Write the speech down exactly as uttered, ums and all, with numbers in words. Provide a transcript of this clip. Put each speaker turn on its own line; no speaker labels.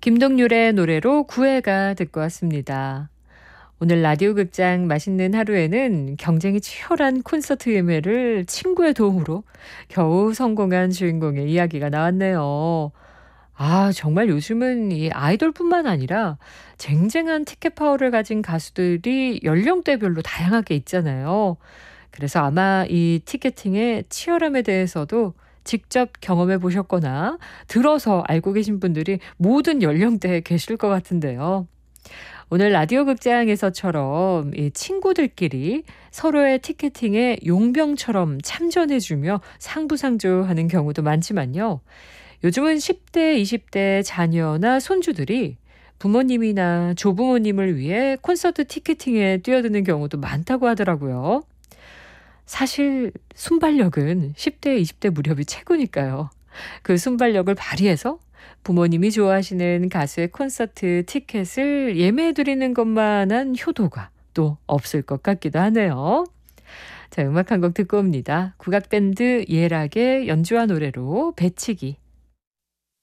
김동률의 노래로 구애가 듣고 왔습니다. 오늘 라디오 극장 맛있는 하루에는 경쟁이 치열한 콘서트 예매를 친구의 도움으로 겨우 성공한 주인공의 이야기가 나왔네요. 아, 정말 요즘은 이 아이돌뿐만 아니라 쟁쟁한 티켓 파워를 가진 가수들이 연령대별로 다양하게 있잖아요. 그래서 아마 이 티켓팅의 치열함에 대해서도 직접 경험해 보셨거나 들어서 알고 계신 분들이 모든 연령대에 계실 것 같은데요. 오늘 라디오 극장에서처럼 이 친구들끼리 서로의 티켓팅에 용병처럼 참전해주며 상부상조하는 경우도 많지만요. 요즘은 십 대, 이십 대 자녀나 손주들이 부모님이나 조부모님을 위해 콘서트 티켓팅에 뛰어드는 경우도 많다고 하더라고요. 사실 순발력은 십 대, 이십 대 무렵이 최고니까요. 그 순발력을 발휘해서 부모님이 좋아하시는 가수의 콘서트 티켓을 예매해드리는 것만한 효도가 또 없을 것 같기도 하네요. 자, 음악 한 곡 듣고 옵니다. 국악밴드 예락의 연주와 노래로 배치기.